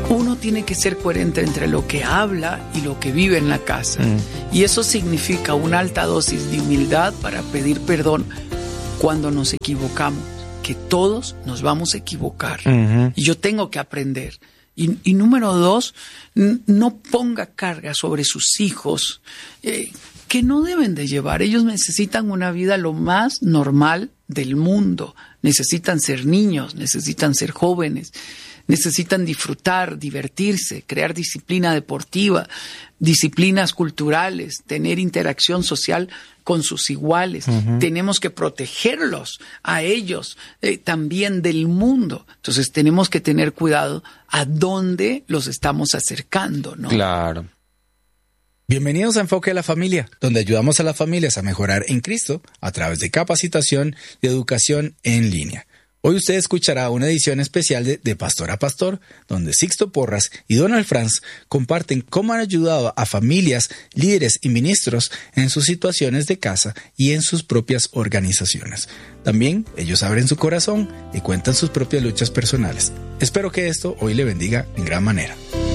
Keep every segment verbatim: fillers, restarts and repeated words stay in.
uno tiene que ser coherente entre lo que habla y lo que vive en la casa. Mm. Y eso significa una alta dosis de humildad para pedir perdón cuando nos equivocamos, que todos nos vamos a equivocar. Uh-huh. Y yo tengo que aprender. Y, y número dos, n- no ponga carga sobre sus hijos eh, que no deben de llevar. Ellos necesitan una vida lo más normal del mundo. Necesitan ser niños, necesitan ser jóvenes, necesitan disfrutar, divertirse, crear disciplina deportiva, disciplinas culturales, tener interacción social con sus iguales. Uh-huh. Tenemos que protegerlos a ellos eh, también del mundo. Entonces tenemos que tener cuidado a dónde los estamos acercando, ¿no? Claro. Bienvenidos a Enfoque de la Familia, donde ayudamos a las familias a mejorar en Cristo a través de capacitación y educación en línea. Hoy usted escuchará una edición especial de, de Pastor a Pastor, donde Sixto Porras y Donald Franz comparten cómo han ayudado a familias, líderes y ministros en sus situaciones de casa y en sus propias organizaciones. También ellos abren su corazón y cuentan sus propias luchas personales. Espero que esto hoy le bendiga en gran manera.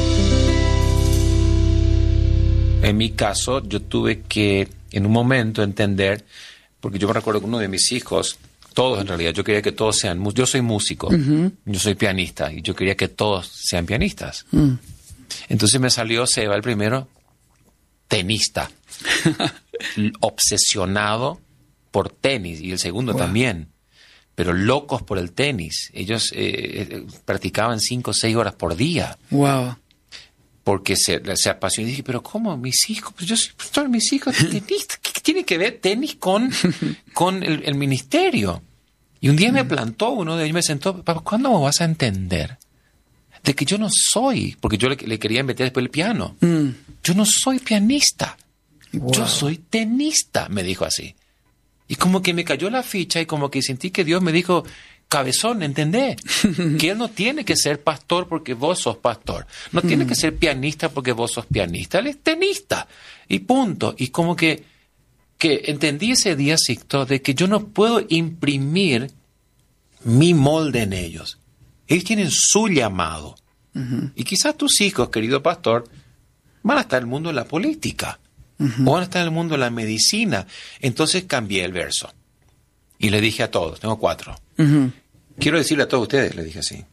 En mi caso, yo tuve que, en un momento, entender, porque yo me recuerdo que uno de mis hijos, todos en realidad, yo quería que todos sean, yo soy músico, uh-huh. yo soy pianista, y yo quería que todos sean pianistas. Uh. Entonces me salió Seba, el primero, tenista, obsesionado por tenis, y el segundo wow. también, pero locos por el tenis. Ellos eh, practicaban cinco o seis horas por día. Wow. Porque se, se apasionó y dije, pero ¿cómo? Mis hijos, pues yo soy todos mis hijos tenistas. ¿Qué tiene que ver tenis con, con el, el ministerio? Y un día mm. me plantó uno de ellos y me sentó, papá, ¿cuándo me vas a entender de que yo no soy? Porque yo le, le quería meter después el piano. Mm. Yo no soy pianista. Wow. Yo soy tenista, me dijo así. Y como que me cayó la ficha y como que sentí que Dios me dijo, cabezón, ¿entendés? Que él no tiene que ser pastor porque vos sos pastor. No mm. tiene que ser pianista porque vos sos pianista. Él es tenista. Y punto. Y como que, que entendí ese día, Sixto, de que yo no puedo imprimir mi molde en ellos. Ellos tienen su llamado. Uh-huh. Y quizás tus hijos, querido pastor, van a estar en el mundo de la política. Uh-huh. O van a estar en el mundo de la medicina. Entonces cambié el verso. Y le dije a todos, tengo cuatro. Uh-huh. Quiero decirle a todos ustedes, le dije así.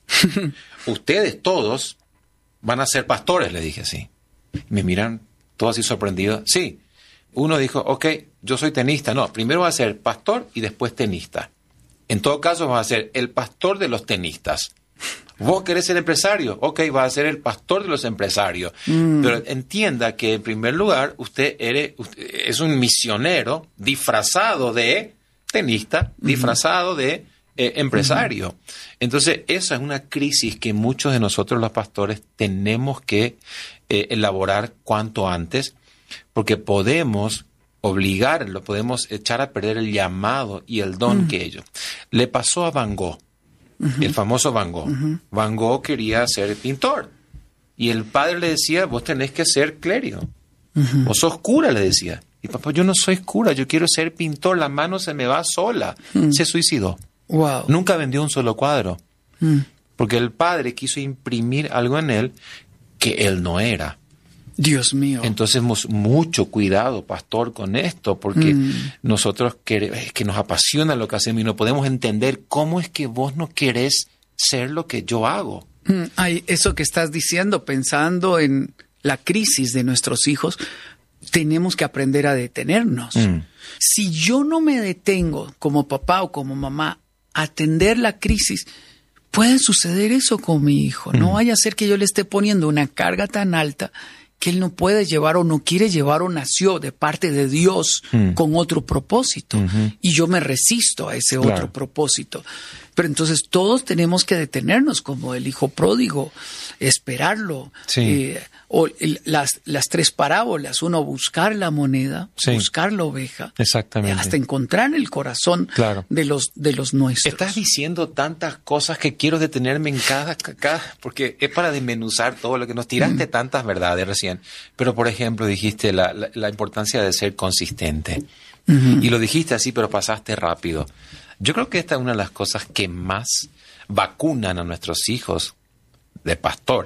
Ustedes todos van a ser pastores, le dije así. Y me miran todos así sorprendidos. Sí. Uno dijo, ok, yo soy tenista. No, primero va a ser pastor y después tenista. En todo caso va a ser el pastor de los tenistas. ¿Vos querés ser empresario? Ok, va a ser el pastor de los empresarios. Mm. Pero entienda que en primer lugar usted, eres, usted es un misionero disfrazado de tenista, mm. disfrazado de eh, empresario. Mm. Entonces, esa es una crisis que muchos de nosotros los pastores tenemos que eh, elaborar cuanto antes, porque podemos obligarlo, podemos echar a perder el llamado y el don mm. que ellos. Le pasó a Van Gogh, uh-huh. el famoso Van Gogh. Uh-huh. Van Gogh quería ser pintor. Y el padre le decía, vos tenés que ser clérigo. Uh-huh. Vos sos cura, le decía. Y papá, yo no soy cura, yo quiero ser pintor, la mano se me va sola. Uh-huh. Se suicidó. Wow. Nunca vendió un solo cuadro. Uh-huh. Porque el padre quiso imprimir algo en él que él no era. Dios mío. Entonces, mucho cuidado, pastor, con esto, porque mm. nosotros queremos, es que nos apasiona lo que hacemos y no podemos entender cómo es que vos no querés ser lo que yo hago. Mm. Ay, eso que estás diciendo, pensando en la crisis de nuestros hijos, tenemos que aprender a detenernos. Mm. Si yo no me detengo como papá o como mamá a atender la crisis, puede suceder eso con mi hijo. Mm. No vaya a ser que yo le esté poniendo una carga tan alta que él no puede llevar o no quiere llevar o nació de parte de Dios mm. con otro propósito. Uh-huh. Y yo me resisto a ese claro. otro propósito. Pero entonces todos tenemos que detenernos como el hijo pródigo, esperarlo. Sí. Eh, o el, las, las tres parábolas, uno buscar la moneda, sí. buscar la oveja. Exactamente. Hasta encontrar el corazón claro. de los de los nuestros. Estás diciendo tantas cosas que quiero detenerme en cada, cada porque es para desmenuzar todo lo que nos tiraste mm. tantas verdades recién. Pero por ejemplo dijiste la, la, la importancia de ser consistente. Uh-huh. Y lo dijiste así, pero pasaste rápido. Yo creo que esta es una de las cosas que más vacunan a nuestros hijos de pastores,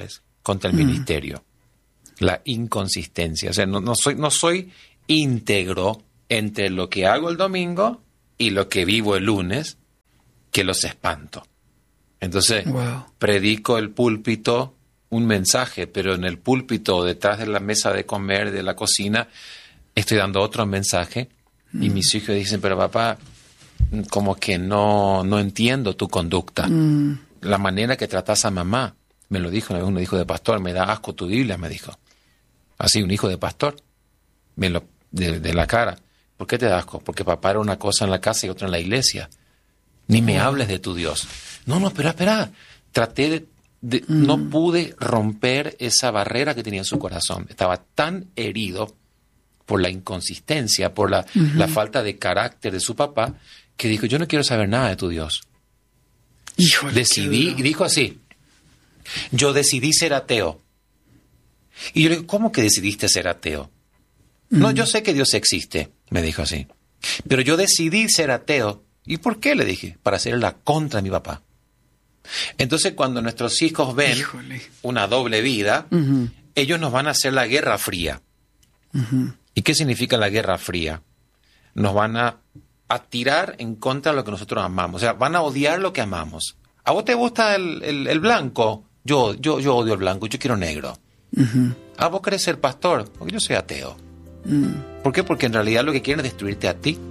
contra el mm. ministerio. La inconsistencia. O sea, no, no soy, no soy íntegro entre lo que hago el domingo y lo que vivo el lunes, que los espanto. Entonces, wow. predico el púlpito, un mensaje, pero en el púlpito, detrás de la mesa de comer, de la cocina, estoy dando otro mensaje. Mm. Y mis hijos dicen, pero papá, como que no, no entiendo tu conducta. Mm. La manera que tratas a mamá. Me lo dijo un hijo de pastor, me da asco tu Biblia, me dijo. Así, un hijo de pastor, me lo, de, de la cara. ¿Por qué te da asco? Porque papá era una cosa en la casa y otra en la iglesia. Ni me wow. hables de tu Dios. No, no, espera, espera. Traté de, de mm. no pude romper esa barrera que tenía en su corazón. Estaba tan herido por la inconsistencia, por la, uh-huh. la falta de carácter de su papá, que dijo, yo no quiero saber nada de tu Dios. Híjole, decidí, y dijo así, yo decidí ser ateo. Y yo le digo, ¿cómo que decidiste ser ateo? Mm. No, yo sé que Dios existe, me dijo así. Pero yo decidí ser ateo. ¿Y por qué? Le dije, para hacer la contra de mi papá. Entonces, cuando nuestros hijos ven Híjole. una doble vida, uh-huh. ellos nos van a hacer la guerra fría. Uh-huh. ¿Y qué significa la guerra fría? Nos van a, a tirar en contra de lo que nosotros amamos. O sea, van a odiar lo que amamos. ¿A vos te gusta el, el, el blanco? Yo, yo, yo odio el blanco, yo quiero negro. Uh-huh. ¿A vos querés ser pastor? Porque yo soy ateo. Uh-huh. ¿Por qué? Porque en realidad lo que quieren es destruirte a ti.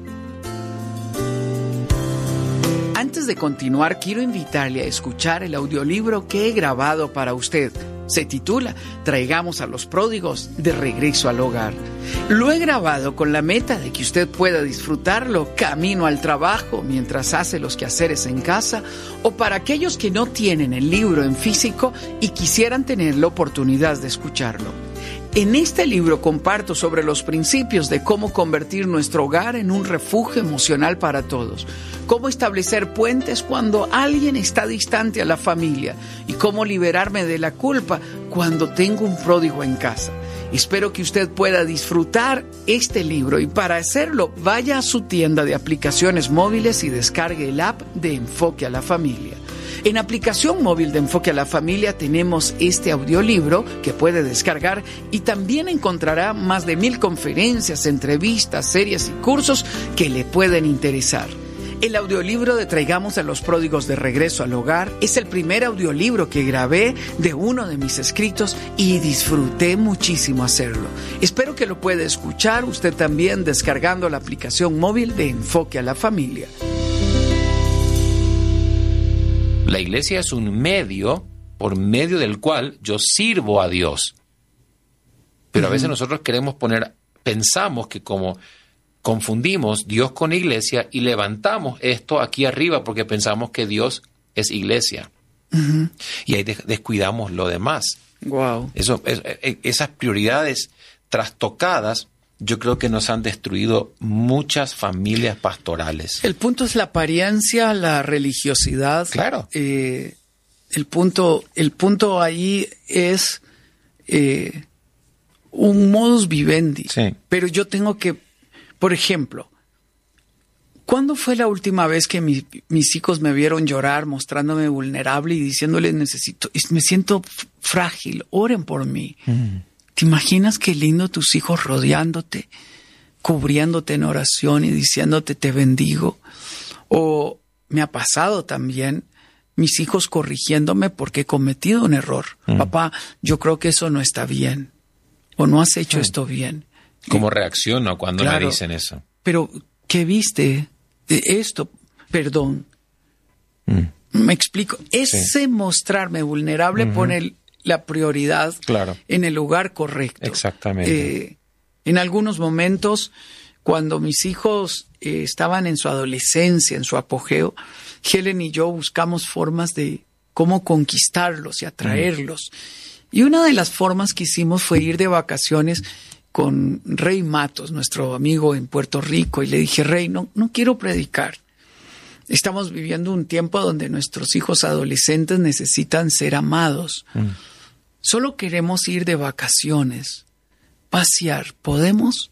Antes de continuar, quiero invitarle a escuchar el audiolibro que he grabado para usted. Se titula Traigamos a los pródigos de regreso al hogar. Lo he grabado con la meta de que usted pueda disfrutarlo camino al trabajo, mientras hace los quehaceres en casa, o para aquellos que no tienen el libro en físico y quisieran tener la oportunidad de escucharlo. En este libro comparto sobre los principios de cómo convertir nuestro hogar en un refugio emocional para todos, cómo establecer puentes cuando alguien está distante a la familia y cómo liberarme de la culpa cuando tengo un pródigo en casa. Espero que usted pueda disfrutar este libro y para hacerlo vaya a su tienda de aplicaciones móviles y descargue el app de Enfoque a la Familia. En aplicación móvil de Enfoque a la Familia tenemos este audiolibro que puede descargar y también encontrará más de mil conferencias, entrevistas, series y cursos que le pueden interesar. El audiolibro de Traigamos a los pródigos de regreso al hogar es el primer audiolibro que grabé de uno de mis escritos y disfruté muchísimo hacerlo. Espero que lo pueda escuchar usted también descargando la aplicación móvil de Enfoque a la Familia. La iglesia es un medio por medio del cual yo sirvo a Dios. Pero uh-huh. a veces nosotros queremos poner, pensamos que como confundimos Dios con iglesia y levantamos esto aquí arriba porque pensamos que Dios es iglesia. Uh-huh. Y ahí descuidamos lo demás. Wow. Eso, es, esas prioridades trastocadas yo creo que nos han destruido muchas familias pastorales. El punto es la apariencia, la religiosidad. Claro. Eh, el punto, el punto ahí es eh, un modus vivendi. Sí. Pero yo tengo que, por ejemplo, ¿cuándo fue la última vez que mi, mis hijos me vieron llorar, mostrándome vulnerable y diciéndoles necesito, me siento frágil, oren por mí? Mm. ¿Te imaginas qué lindo tus hijos rodeándote, cubriéndote en oración y diciéndote te bendigo? O me ha pasado también mis hijos corrigiéndome porque he cometido un error. Mm. Papá, yo creo que eso no está bien. O no has hecho sí. esto bien. ¿Cómo reacciono cuando claro, me dicen eso? Pero, ¿qué viste de esto? Perdón. Mm. Me explico. Ese sí. mostrarme vulnerable uh-huh. pone la prioridad claro. en el lugar correcto. Exactamente. Eh, en algunos momentos, cuando mis hijos eh, estaban en su adolescencia, en su apogeo, Helen y yo buscamos formas de cómo conquistarlos y atraerlos. Mm. Y una de las formas que hicimos fue ir de vacaciones con Rey Matos, nuestro amigo en Puerto Rico, y le dije, Rey, no, no quiero predicar. Estamos viviendo un tiempo donde nuestros hijos adolescentes necesitan ser amados. Mm. Solo queremos ir de vacaciones, pasear. ¿Podemos?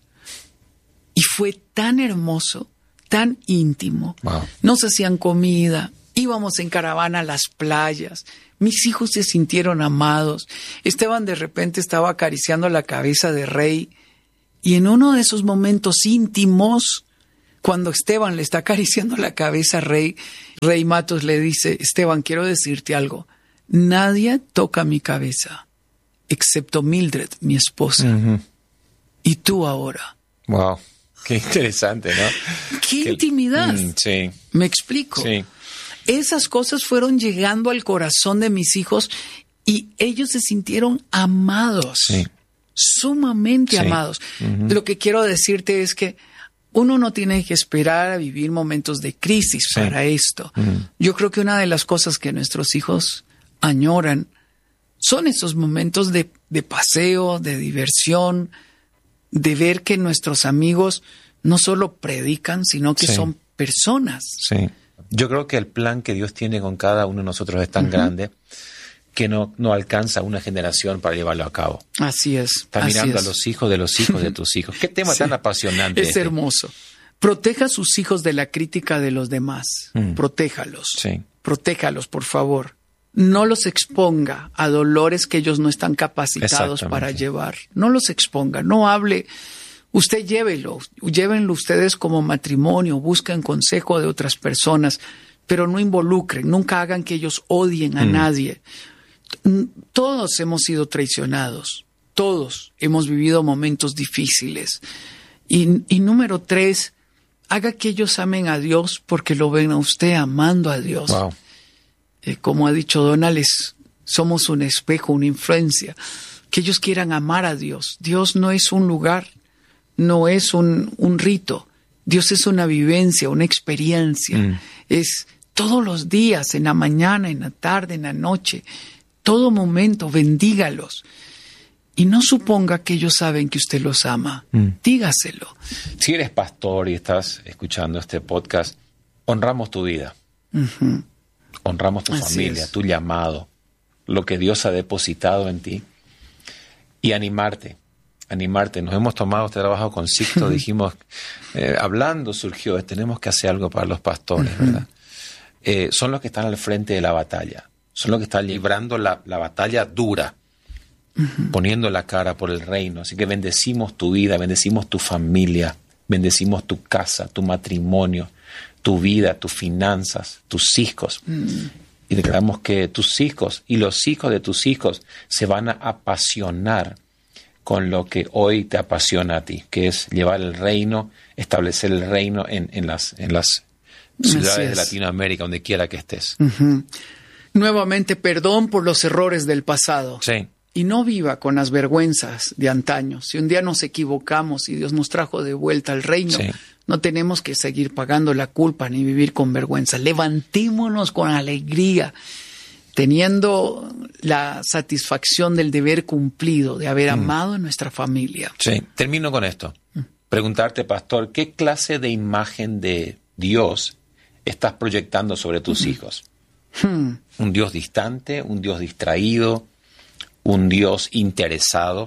Y fue tan hermoso, tan íntimo. Wow. Nos hacían comida, íbamos en caravana a las playas, Mis hijos se sintieron amados. Esteban de repente estaba acariciando la cabeza de Rey y en uno de esos momentos íntimos, cuando Esteban le está acariciando la cabeza a Rey, Rey Matos le dice, Esteban, quiero decirte algo. Nadie toca mi cabeza, excepto Mildred, mi esposa. Uh-huh. Y tú ahora. Wow, qué interesante, ¿no? ¡Qué, qué intimidad! Mm, sí. ¿Me explico? Sí. Esas cosas fueron llegando al corazón de mis hijos y ellos se sintieron amados, sí. sumamente sí. amados. Uh-huh. Lo que quiero decirte es que uno no tiene que esperar a vivir momentos de crisis sí. para esto. Uh-huh. Yo creo que una de las cosas que nuestros hijos añoran son esos momentos de, de paseo, de diversión, de ver que nuestros amigos no solo predican, sino que sí. son personas. Sí. Yo creo que el plan que Dios tiene con cada uno de nosotros es tan uh-huh. grande que no, no alcanza una generación para llevarlo a cabo. Así es. Está así mirando es. a los hijos de los hijos de tus hijos. Qué tema sí. tan apasionante. Es este. hermoso. Proteja a sus hijos de la crítica de los demás. Mm. Protéjalos. Sí. Protéjalos, por favor. No los exponga a dolores que ellos no están capacitados para llevar. No los exponga. No hable. Usted llévelo, llévenlo ustedes como matrimonio, busquen consejo de otras personas, pero no involucren, nunca hagan que ellos odien a mm. nadie. Todos hemos sido traicionados, todos hemos vivido momentos difíciles. Y, y número tres, haga que ellos amen a Dios porque lo ven a usted amando a Dios. Wow. Eh, como ha dicho Donald, es, somos un espejo, una influencia. Que ellos quieran amar a Dios. Dios no es un lugar. No es un, un rito. Dios es una vivencia, una experiencia. Mm. Es todos los días, en la mañana, en la tarde, en la noche. Todo momento, bendígalos. Y no suponga que ellos saben que usted los ama. Mm. Dígaselo. Si eres pastor y estás escuchando este podcast, honramos tu vida. Uh-huh. Honramos tu Así familia, es. tu llamado, lo que Dios ha depositado en ti. Y animarte. animarte. Nos hemos tomado este trabajo con Sixto, dijimos, eh, hablando surgió, tenemos que hacer algo para los pastores, uh-huh. ¿verdad? Eh, son los que están al frente de la batalla, son los que están librando la, la batalla dura, uh-huh. poniendo la cara por el reino. Así que bendecimos tu vida, bendecimos tu familia, bendecimos tu casa, tu matrimonio, tu vida, tus finanzas, tus hijos. Uh-huh. Y declaramos que tus hijos y los hijos de tus hijos se van a apasionar con lo que hoy te apasiona a ti, que es llevar el reino, establecer el reino en, en las, en las ciudades de Latinoamérica, donde quiera que estés. Uh-huh. Nuevamente, perdón por los errores del pasado. Sí. Y no viva con las vergüenzas de antaño. Si un día nos equivocamos y Dios nos trajo de vuelta al reino, sí. no tenemos que seguir pagando la culpa ni vivir con vergüenza. Levantémonos con alegría, teniendo la satisfacción del deber cumplido, de haber mm. amado a nuestra familia. Sí, termino con esto. Mm. Preguntarte, pastor, ¿qué clase de imagen de Dios estás proyectando sobre tus mm. hijos? Mm. ¿Un Dios distante, un Dios distraído, un Dios interesado?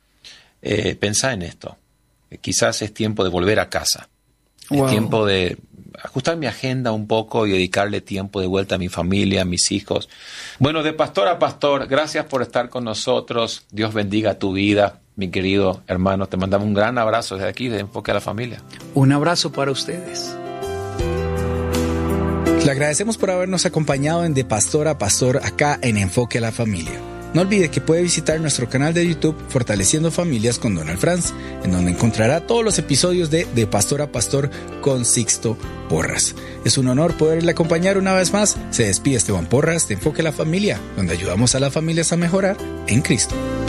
Eh, pensá en esto. Quizás es tiempo de volver a casa. Wow. Es tiempo de ajustar mi agenda un poco y dedicarle tiempo de vuelta a mi familia, a mis hijos. Bueno, de pastor a pastor, gracias por estar con nosotros. Dios bendiga tu vida, mi querido hermano. Te mandamos un gran abrazo desde aquí, de Enfoque a la Familia. Un abrazo para ustedes. Le agradecemos por habernos acompañado en De Pastor a Pastor acá en Enfoque a la Familia. No olvide que puede visitar nuestro canal de YouTube Fortaleciendo Familias con Donald Franz, en donde encontrará todos los episodios de De Pastor a Pastor con Sixto Porras. Es un honor poderle acompañar una vez más. Se despide Esteban Porras de Enfoque a la Familia, donde ayudamos a las familias a mejorar en Cristo.